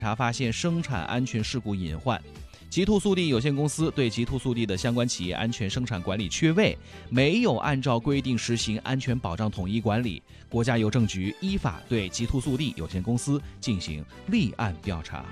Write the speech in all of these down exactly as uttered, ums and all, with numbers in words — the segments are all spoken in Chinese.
查发现生产安全事故隐患。极兔速递有限公司对极兔速递的相关企业安全生产管理缺位，没有按照规定实行安全保障统一管理。国家邮政局依法对极兔速递有限公司进行立案调查。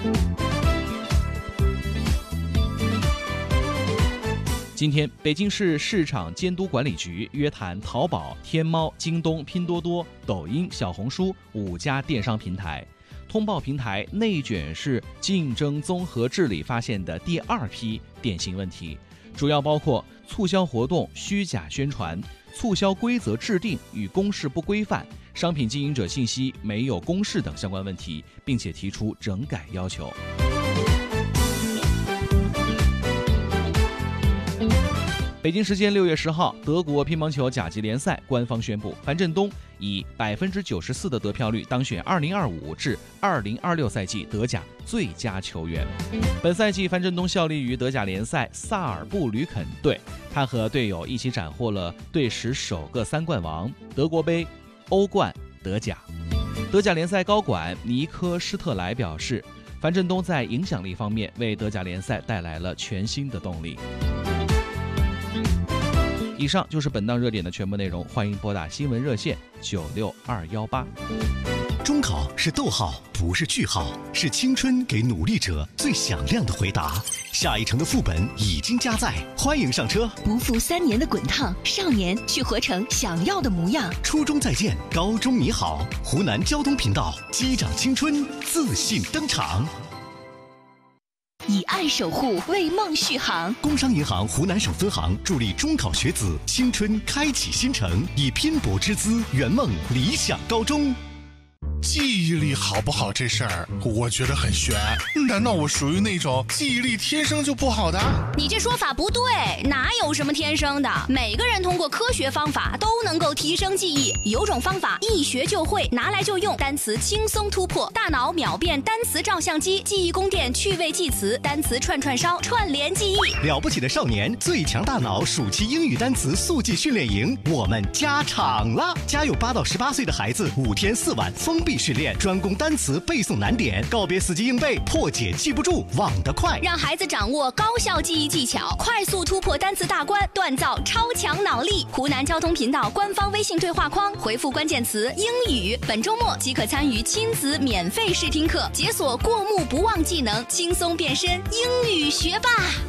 今天，北京市市场监督管理局约谈淘宝、天猫、京东、拼多多、抖音、小红书五家电商平台，通报平台内卷是竞争综合治理发现的第二批典型问题，主要包括促销活动虚假宣传、促销规则制定与公示不规范、商品经营者信息没有公示等相关问题，并且提出整改要求。北京时间六月十号，德国乒乓球甲级联赛官方宣布，樊振东以百分之九十四的得票率当选二零二五至二零二六赛季德甲最佳球员。本赛季，樊振东效力于德甲联赛萨尔布吕肯队，他和队友一起斩获了队史首个三冠王：德国杯、欧冠、德甲。德甲联赛高管尼科施特莱表示，樊振东在影响力方面为德甲联赛带来了全新的动力。以上就是本档热点的全部内容，欢迎拨打新闻热线九六二幺八。 中考是逗号，不是句号，是青春给努力者最响亮的回答。下一城的副本已经加载，欢迎上车。 不负三年的滚烫，少年去活成想要的模样。 初中再见，高中你好。湖南交通频道，击掌青春，自信登场。 以爱守护，为梦续航。 工商银行湖南省分行助力中考学子青春开启新程，以拼搏之姿圆梦理想高中。 记忆力好不好这事儿，我觉得很悬。难道我属于那种记忆力天生就不好的？ 你这说法不对，哪有什么天生的？每个人通过科学方法都能够提升记忆。有种方法一学就会，拿来就用，单词轻松突破，大脑秒变单词照相机，记忆宫殿趣味记词，单词串串烧，串联记忆。 了不起的少年，最强大脑暑期英语单词速记训练营，我们加场了！家有八到十八岁的孩子，五天四晚封闭训练，专攻单词背诵难点，告别死记硬背，破解记不住，忘得快， 让孩子掌握高效记忆技巧，快速突破单词大关，锻造超强脑力。湖南交通频道官方微信对话框回复关键词英语，本周末即可参与亲子免费试听课，解锁过目不忘技能，轻松变身英语学霸。